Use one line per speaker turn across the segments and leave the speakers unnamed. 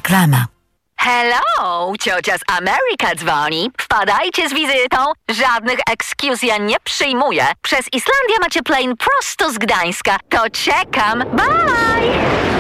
Reklama.
Hello, ciocia z Ameryka dzwoni. Wpadajcie z wizytą. Żadnych excuse ja nie przyjmuję. Przez Islandię macie plane prosto z Gdańska. To czekam. Bye!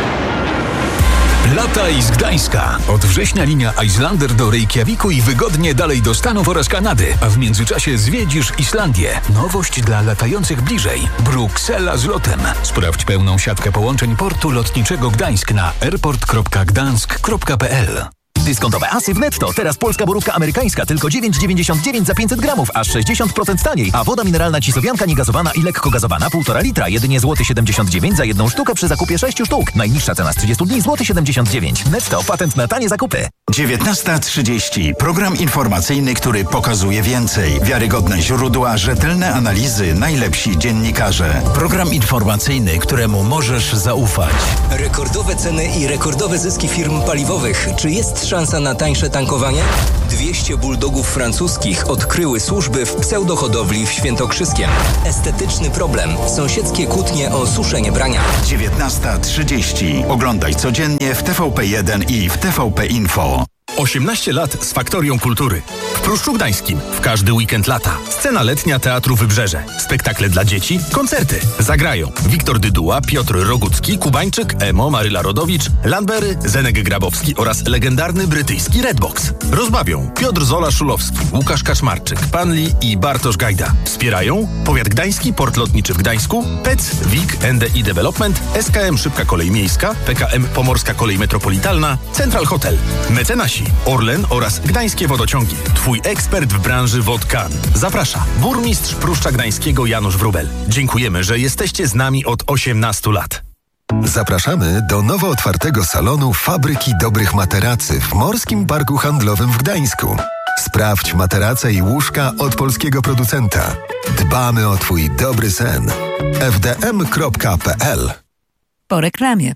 Lataj z Gdańska. Od września linia Islander do Reykjaviku i wygodnie dalej do Stanów oraz Kanady. A w międzyczasie zwiedzisz Islandię. Nowość dla latających bliżej. Bruksela z lotem. Sprawdź pełną siatkę połączeń portu lotniczego Gdańsk na airport.gdańsk.pl.
Dyskontowe asy w netto. Teraz polska borówka amerykańska tylko 9,99 za 500 gramów, aż 60% taniej. A woda mineralna Cisowianka niegazowana i lekko gazowana 1,5 litra, jedynie złoty 79 za jedną sztukę przy zakupie 6 sztuk. Najniższa cena z 30 dni złoty 79. Netto, patent na tanie zakupy.
19:30. Program informacyjny, który pokazuje więcej. Wiarygodne źródła, rzetelne analizy, najlepsi dziennikarze. Program informacyjny, któremu możesz zaufać.
Rekordowe ceny i rekordowe zyski firm paliwowych. Czy jest szansa na tańsze tankowanie? 200 bulldogów francuskich odkryły służby w pseudohodowli w Świętokrzyskiem. Estetyczny problem. Sąsiedzkie kłótnie o suszenie brania.
19:30. Oglądaj codziennie w TVP1 i w TVP Info.
18 lat z Faktorią Kultury. W Pruszczu Gdańskim. W każdy weekend lata. Scena letnia Teatru Wybrzeże. Spektakle dla dzieci. Koncerty. Zagrają Wiktor Dyduła, Piotr Rogucki, Kubańczyk, Emo, Maryla Rodowicz, Landbery, Zenek Grabowski oraz legendarny brytyjski Redbox. Rozbawią Piotr Zola-Szulowski, Łukasz Kaczmarczyk, Panli i Bartosz Gajda. Wspierają Powiat Gdański, Port Lotniczy w Gdańsku, PEC, WIG, NDI Development, SKM Szybka Kolej Miejska, PKM Pomorska Kolej Metropolitalna, Central Hotel. Mecenasi Orlen oraz Gdańskie Wodociągi. Twój ekspert w branży wod KAN. Zaprasza burmistrz Pruszcza Gdańskiego Janusz Wróbel. Dziękujemy, że jesteście z nami od 18 lat.
Zapraszamy do nowo otwartego salonu Fabryki Dobrych Materacy w Morskim Parku Handlowym w Gdańsku. Sprawdź materace i łóżka od polskiego producenta. Dbamy o Twój dobry sen. fdm.pl.
Po reklamie.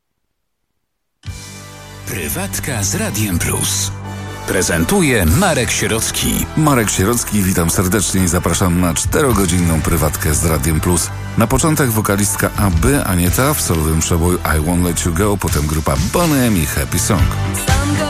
Prywatka z Radiem Plus. Prezentuje Marek Sierocki.
Marek Sierocki, witam serdecznie i zapraszam na 4-godzinną prywatkę z Radiem Plus. Na początek wokalistka Abby, Anieta w solowym przeboju I Won't Let You Go, potem grupa Boney M i Happy Song.